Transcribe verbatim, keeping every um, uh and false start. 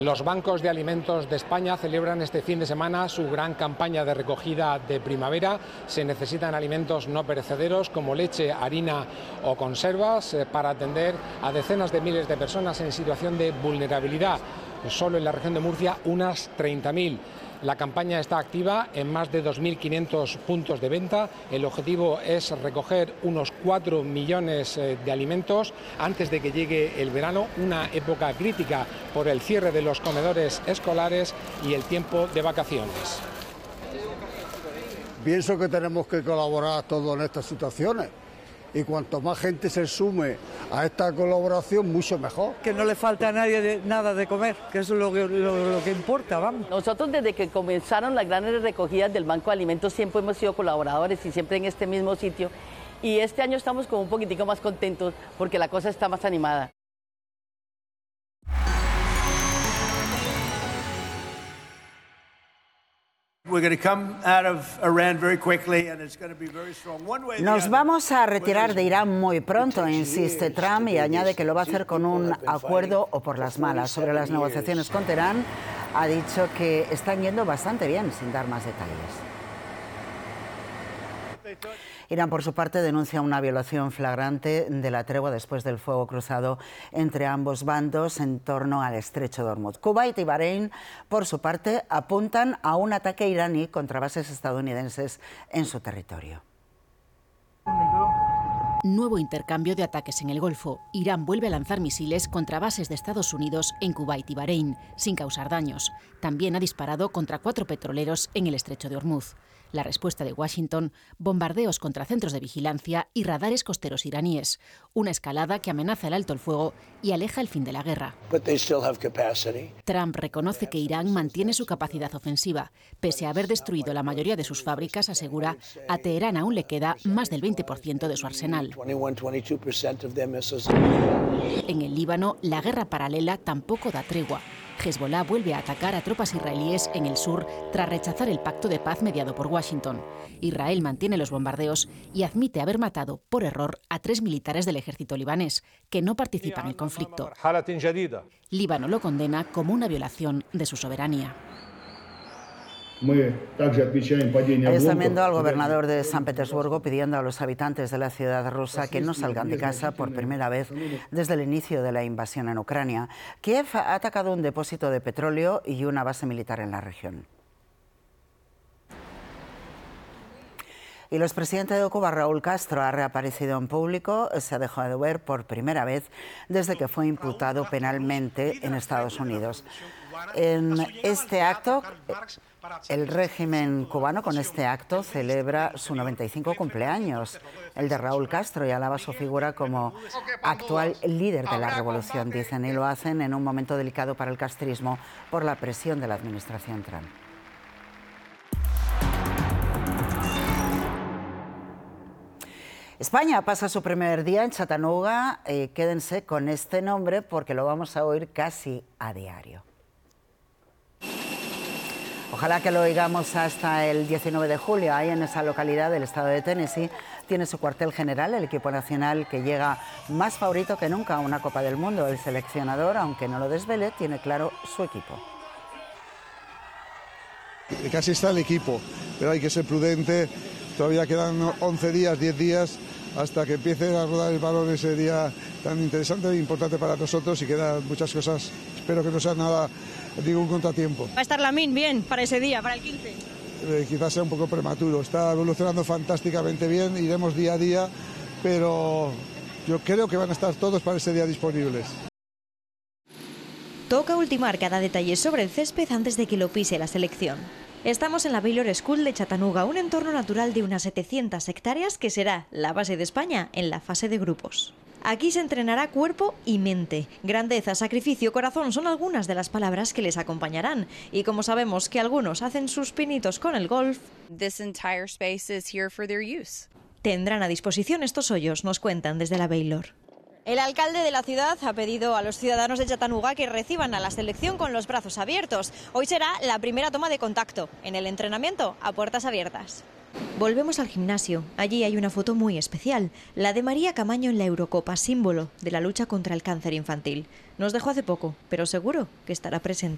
Los bancos de alimentos de España celebran este fin de semana su gran campaña de recogida de primavera. Se necesitan alimentos no perecederos como leche, harina o conservas eh, para atender a decenas de miles de personas en situación de vulnerabilidad. Solo en la región de Murcia unas treinta mil. La campaña está activa en más de dos mil quinientos puntos de venta. El objetivo es recoger unos cuatro millones de alimentos antes de que llegue el verano, una época crítica por el cierre de los comedores escolares y el tiempo de vacaciones. Pienso que tenemos que colaborar todos en estas situaciones. Y cuanto más gente se sume a esta colaboración, mucho mejor. Que no le falte a nadie de, nada de comer, que eso es lo que, lo, lo que importa, vamos. Nosotros desde que comenzaron las grandes recogidas del Banco de Alimentos siempre hemos sido colaboradores y siempre en este mismo sitio. Y este año estamos como un poquitico más contentos porque la cosa está más animada. Nos vamos a retirar de Irán muy pronto, insiste Trump, y añade que lo va a hacer con un acuerdo o por las malas. Sobre las negociaciones con Teherán, ha dicho que están yendo bastante bien, sin dar más detalles. Irán, por su parte, denuncia una violación flagrante de la tregua después del fuego cruzado entre ambos bandos en torno al estrecho de Hormuz. Kuwait y Bahrein, por su parte, apuntan a un ataque iraní contra bases estadounidenses en su territorio. Nuevo intercambio de ataques en el Golfo. Irán vuelve a lanzar misiles contra bases de Estados Unidos en Kuwait y Bahrein, sin causar daños. También ha disparado contra cuatro petroleros en el estrecho de Hormuz. La respuesta de Washington, bombardeos contra centros de vigilancia y radares costeros iraníes. Una escalada que amenaza el alto el fuego y aleja el fin de la guerra. Trump reconoce que Irán mantiene su capacidad ofensiva. Pese a haber destruido la mayoría de sus fábricas, asegura, a Teherán aún le queda más del veinte por ciento de su arsenal. En el Líbano, la guerra paralela tampoco da tregua. Hezbollah vuelve a atacar a tropas israelíes en el sur tras rechazar el pacto de paz mediado por Washington. Israel mantiene los bombardeos y admite haber matado por error a tres militares del ejército libanés, que no participan en el conflicto. Líbano lo condena como una violación de su soberanía. Están viendo al gobernador de San Petersburgo pidiendo a los habitantes de la ciudad rusa que no salgan de casa por primera vez desde el inicio de la invasión en Ucrania. Kiev ha atacado un depósito de petróleo y una base militar en la región. Y el expresidente de Cuba, Raúl Castro, ha reaparecido en público. Se ha dejado de ver por primera vez desde que fue imputado penalmente en Estados Unidos. En este acto, el régimen cubano con este acto celebra su noventa y cinco cumpleaños, el de Raúl Castro, y alaba su figura como actual líder de la revolución, dicen, y lo hacen en un momento delicado para el castrismo por la presión de la administración Trump. España pasa su primer día en Chattanooga. Eh, quédense con este nombre porque lo vamos a oír casi a diario. Ojalá que lo oigamos hasta el diecinueve de julio. Ahí en esa localidad del estado de Tennessee tiene su cuartel general el equipo nacional, que llega más favorito que nunca a una Copa del Mundo. El seleccionador, aunque no lo desvele, tiene claro su equipo. Casi está el equipo, pero hay que ser prudente. Todavía quedan once días, diez días hasta que empiece a rodar el balón ese día tan interesante e importante para nosotros, y quedan muchas cosas. Espero que no sea nada, ningún contratiempo. Va a estar Lamine bien para ese día, para el quince. Eh, quizás sea un poco prematuro. Está evolucionando fantásticamente bien, iremos día a día, pero yo creo que van a estar todos para ese día disponibles. Toca ultimar cada detalle sobre el césped antes de que lo pise la selección. Estamos en la Baylor School de Chattanooga, un entorno natural de unas setecientas hectáreas que será la base de España en la fase de grupos. Aquí se entrenará cuerpo y mente. Grandeza, sacrificio, corazón son algunas de las palabras que les acompañarán. Y como sabemos que algunos hacen sus pinitos con el golf, This entire space is here for their use. Tendrán a disposición estos hoyos, nos cuentan desde la Baylor. El alcalde de la ciudad ha pedido a los ciudadanos de Chattanooga que reciban a la selección con los brazos abiertos. Hoy será la primera toma de contacto en el entrenamiento a puertas abiertas. Volvemos al gimnasio. Allí hay una foto muy especial, la de María Camaño en la Eurocopa, símbolo de la lucha contra el cáncer infantil. Nos dejó hace poco, pero seguro que estará presente.